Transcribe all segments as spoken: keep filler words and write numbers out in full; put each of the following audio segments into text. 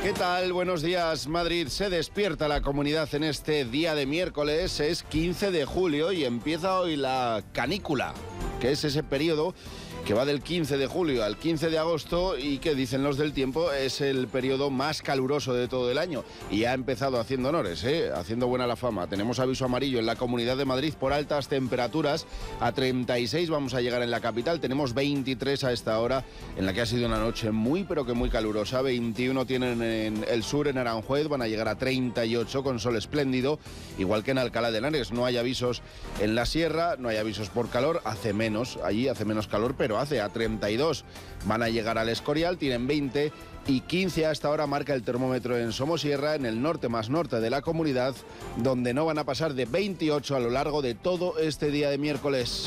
¿Qué tal? Buenos días, Madrid. Se despierta la comunidad en este día de miércoles, es quince de julio y empieza hoy la canícula, que es ese periodo que va del quince de julio al quince de agosto y que, dicen los del tiempo, es el periodo más caluroso de todo el año. Y ha empezado haciendo honores, ¿eh? Haciendo buena la fama. Tenemos aviso amarillo en la Comunidad de Madrid por altas temperaturas. A treinta y seis vamos a llegar en la capital. Tenemos veintitrés a esta hora, en la que ha sido una noche muy, pero que muy calurosa. veintiuno tienen en el sur, en Aranjuez. Van a llegar a treinta y ocho con sol espléndido, igual que en Alcalá de Henares. No hay avisos en la sierra, no hay avisos por calor. Hace menos, allí hace menos calor, pero hace a treinta y dos. Van a llegar al Escorial, tienen veinte y quince a esta hora marca el termómetro en Somosierra, en el norte más norte de la comunidad, donde no van a pasar de veintiocho a lo largo de todo este día de miércoles.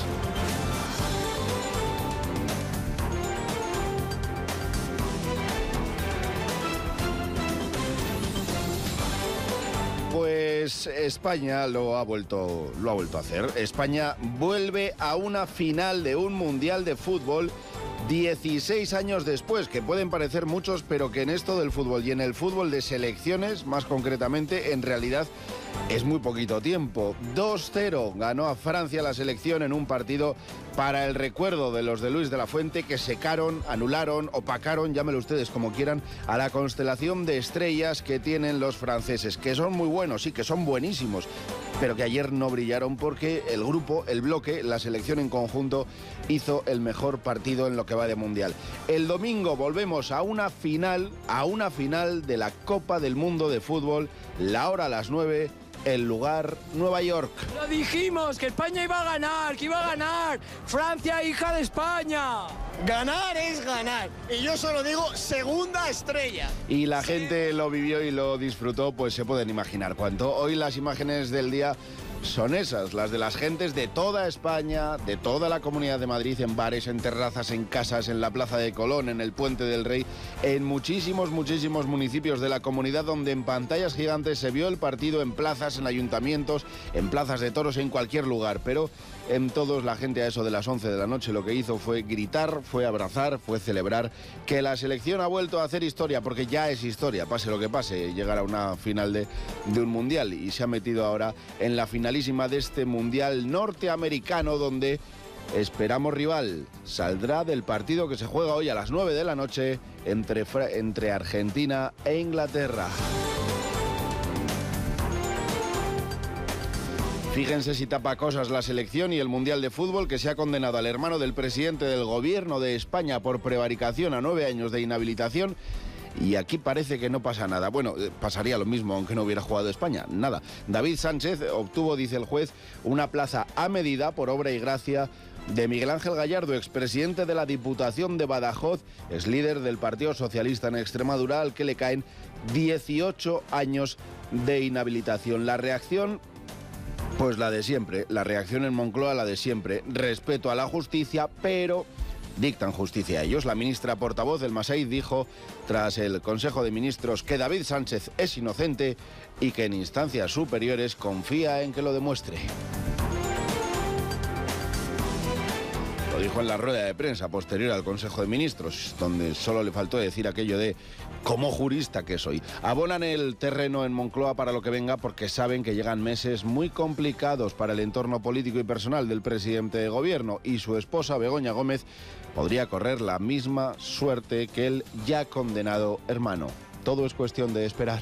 Pues España lo ha vuelto, lo ha vuelto a hacer. España vuelve a una final de un mundial de fútbol dieciséis años después, que pueden parecer muchos, pero que en esto del fútbol y en el fútbol de selecciones, más concretamente, en realidad es muy poquito tiempo. dos cero ganó a Francia la selección en un partido para el recuerdo de los de Luis de la Fuente, que secaron, anularon, opacaron, llámelo ustedes como quieran, a la constelación de estrellas que tienen los franceses, que son muy buenos, sí, que son buenísimos, pero que ayer no brillaron porque el grupo, el bloque, la selección en conjunto hizo el mejor partido en lo que va de Mundial. El domingo volvemos a una final, a una final de la Copa del Mundo de Fútbol, la hora a las nueve, el lugar Nueva York. Lo dijimos, que España iba a ganar, que iba a ganar. Francia, hija de España. Ganar es ganar. Y yo solo digo segunda estrella. Y la gente lo vivió y lo disfrutó, pues se pueden imaginar cuánto. Hoy las imágenes del día son esas, las de las gentes de toda España, de toda la Comunidad de Madrid, en bares, en terrazas, en casas, en la Plaza de Colón, en el Puente del Rey, en muchísimos, muchísimos municipios de la comunidad, donde en pantallas gigantes se vio el partido, en plazas, en ayuntamientos, en plazas de toros, en cualquier lugar. Pero en todos, la gente a eso de las once de la noche lo que hizo fue gritar, fue abrazar, fue celebrar que la selección ha vuelto a hacer historia, porque ya es historia, pase lo que pase, llegar a una final de, de un mundial, y se ha metido ahora en la final de este mundial norteamericano, donde esperamos rival. Saldrá del partido que se juega hoy a las nueve de la noche entre, entre Argentina e Inglaterra. Fíjense si tapa cosas la selección y el Mundial de Fútbol, que se ha condenado al hermano del presidente del gobierno de España por prevaricación a nueve años de inhabilitación. Y aquí parece que no pasa nada. Bueno, pasaría lo mismo aunque no hubiera jugado España. Nada. David Sánchez obtuvo, dice el juez, una plaza a medida por obra y gracia de Miguel Ángel Gallardo, expresidente de la Diputación de Badajoz, es líder del Partido Socialista en Extremadura, al que le caen dieciocho años de inhabilitación. La reacción, pues la de siempre. La reacción en Moncloa, la de siempre. Respeto a la justicia, pero dictan justicia a ellos. La ministra portavoz del Masei dijo, tras el Consejo de Ministros, que David Sánchez es inocente y que en instancias superiores confía en que lo demuestre. Lo dijo en la rueda de prensa posterior al Consejo de Ministros, donde solo le faltó decir aquello de como jurista que soy. Abonan el terreno en Moncloa para lo que venga, porque saben que llegan meses muy complicados para el entorno político y personal del presidente de gobierno, y su esposa Begoña Gómez podría correr la misma suerte que el ya condenado hermano. Todo es cuestión de esperar.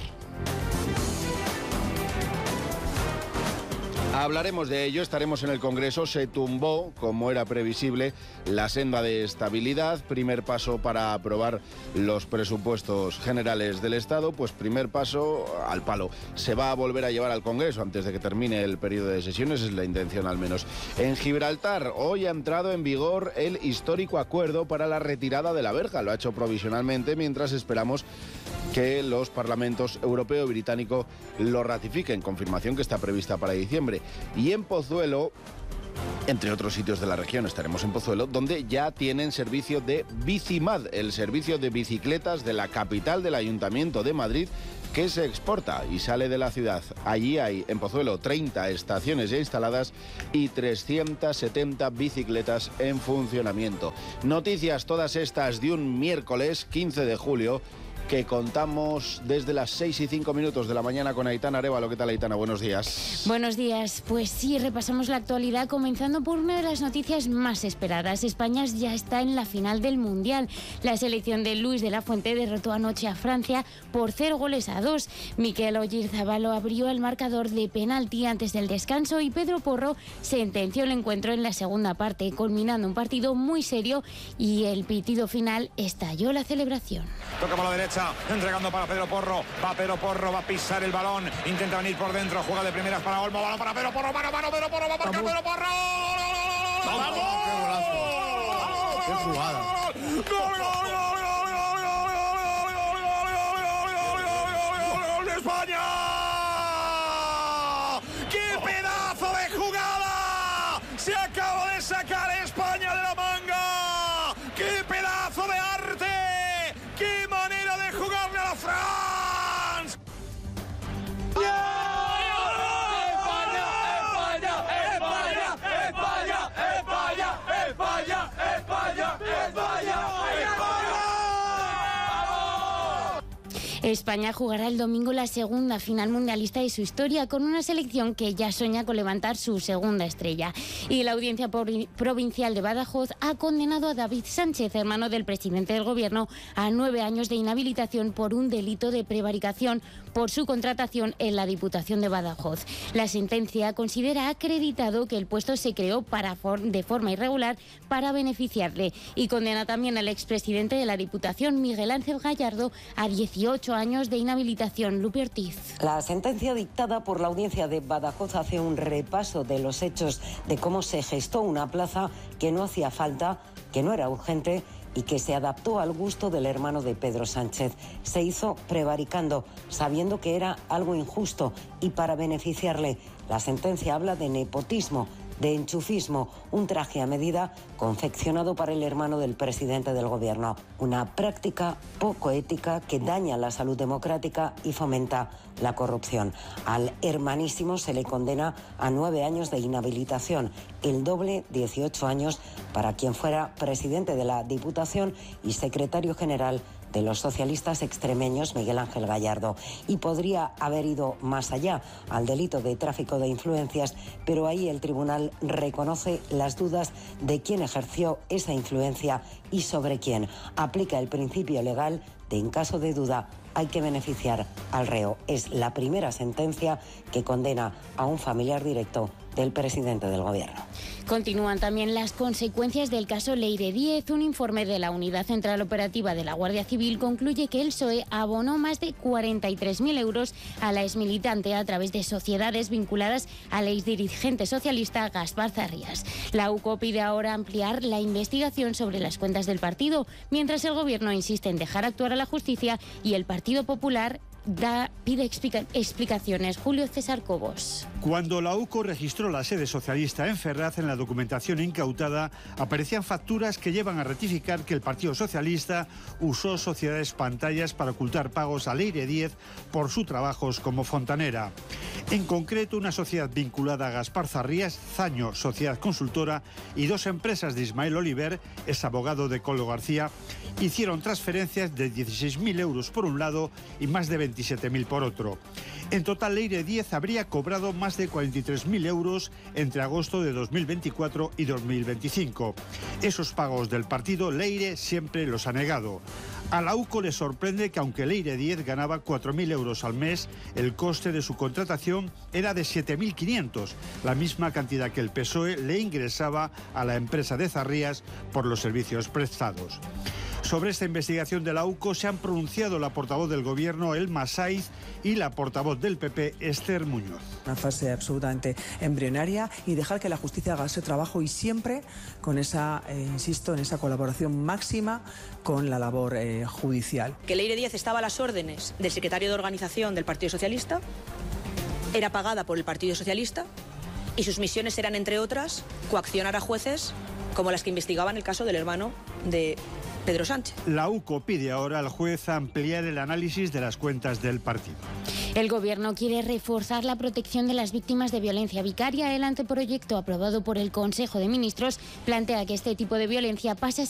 Hablaremos de ello, estaremos en el Congreso. Se tumbó, como era previsible, la senda de estabilidad. Primer paso para aprobar los presupuestos generales del Estado, pues primer paso al palo. Se va a volver a llevar al Congreso antes de que termine el periodo de sesiones, es la intención al menos. En Gibraltar, hoy ha entrado en vigor el histórico acuerdo para la retirada de la verja. Lo ha hecho provisionalmente, mientras esperamos que los parlamentos europeo y británico lo ratifiquen, confirmación que está prevista para diciembre. Y en Pozuelo, entre otros sitios de la región, estaremos en Pozuelo, donde ya tienen servicio de Bicimad, el servicio de bicicletas de la capital del Ayuntamiento de Madrid, que se exporta y sale de la ciudad. Allí hay, en Pozuelo, treinta estaciones ya instaladas y trescientas setenta bicicletas en funcionamiento. Noticias todas estas de un miércoles quince de julio, que contamos desde las seis y cinco minutos de la mañana con Aitana Arévalo. ¿Qué tal, Aitana? Buenos días. Buenos días. Pues sí, repasamos la actualidad comenzando por una de las noticias más esperadas. España ya está en la final del Mundial. La selección de Luis de la Fuente derrotó anoche a Francia por cero goles a dos. Mikel Oyarzabal abrió el marcador de penalti antes del descanso y Pedro Porro sentenció el encuentro en la segunda parte, culminando un partido muy serio, y el pitido final estalló la celebración. Toca por la derecha, entregando para Pedro Porro. Va Pedro Porro, va a pisar el balón. Intenta venir por dentro, juega de primeras para Olmo. Balón para Pedro Porro, mano, mano, Pedro Porro, va a marcar Pedro Porro. ¡Vamos! ¡Qué golazo! ¡Qué jugada! ¡Gol, gol, gol, gol, gol de España! ¡Qué pedazo de jugada! Se acaba de sacar España de la manga. ¡Qué pedazo de arte! ¡Qué manera de jugarle a la France! España jugará el domingo la segunda final mundialista de su historia, con una selección que ya sueña con levantar su segunda estrella. Y la Audiencia Provincial de Badajoz ha condenado a David Sánchez, hermano del presidente del Gobierno, a nueve años de inhabilitación por un delito de prevaricación por su contratación en la Diputación de Badajoz. La sentencia considera acreditado que el puesto se creó para for- de forma irregular para beneficiarle, y condena también al expresidente de la Diputación, Miguel Ángel Gallardo, a dieciocho años de inhabilitación. Lupe Ortiz. La sentencia dictada por la Audiencia de Badajoz hace un repaso de los hechos de cómo se gestó una plaza que no hacía falta, que no era urgente y que se adaptó al gusto del hermano de Pedro Sánchez. Se hizo prevaricando, sabiendo que era algo injusto y para beneficiarle. La sentencia habla de nepotismo, de enchufismo, un traje a medida confeccionado para el hermano del presidente del Gobierno. Una práctica poco ética que daña la salud democrática y fomenta la corrupción. Al hermanísimo se le condena a nueve años de inhabilitación, el doble, dieciocho años, para quien fuera presidente de la Diputación y secretario general de los socialistas extremeños, Miguel Ángel Gallardo. Y podría haber ido más allá, al delito de tráfico de influencias, pero ahí el tribunal reconoce las dudas de quién ejerció esa influencia y sobre quién. Aplica el principio legal de en caso de duda hay que beneficiar al reo. Es la primera sentencia que condena a un familiar directo del presidente del Gobierno. Continúan también las consecuencias del caso Leire Díez. Un informe de la Unidad Central Operativa de la Guardia Civil concluye que el P S O E abonó más de cuarenta y tres mil euros a la exmilitante a través de sociedades vinculadas al exdirigente socialista Gaspar Zarrías. La U C O pide ahora ampliar la investigación sobre las cuentas del partido, mientras el Gobierno insiste en dejar actuar a la justicia y el Partido Popular Da, pide explica, explicaciones. Julio César Cobos. Cuando la U C O registró la sede socialista en Ferraz, en la documentación incautada aparecían facturas que llevan a rectificar que el Partido Socialista usó sociedades pantallas para ocultar pagos a Leire Díez por sus trabajos como fontanera. En concreto, una sociedad vinculada a Gaspar Zarrías, Zaño, sociedad consultora, y dos empresas de Ismael Oliver, es abogado de Colo García, hicieron transferencias de dieciséis mil euros por un lado y más de veintisiete mil por otro. En total, Leire Díez habría cobrado más de cuarenta y tres mil euros entre agosto de dos mil veinticuatro y dos mil veinticinco. Esos pagos del partido, Leire siempre los ha negado. A la U C O le sorprende que aunque Leire Díez ganaba cuatro mil euros al mes, el coste de su contratación era de siete mil quinientos, la misma cantidad que el P S O E le ingresaba a la empresa de Zarrías por los servicios prestados. Sobre esta investigación de la U C O se han pronunciado la portavoz del Gobierno, Elma Saiz, y la portavoz del P P, Esther Muñoz. Una fase absolutamente embrionaria y dejar que la justicia haga ese trabajo y siempre con esa, eh, insisto, en esa colaboración máxima con la labor eh, judicial. Que Leire Díez estaba a las órdenes del secretario de organización del Partido Socialista, era pagada por el Partido Socialista y sus misiones eran, entre otras, coaccionar a jueces como las que investigaban el caso del hermano de Pedro Sánchez. La U C O pide ahora al juez ampliar el análisis de las cuentas del partido. El Gobierno quiere reforzar la protección de las víctimas de violencia vicaria. El anteproyecto aprobado por el Consejo de Ministros plantea que este tipo de violencia pase a ser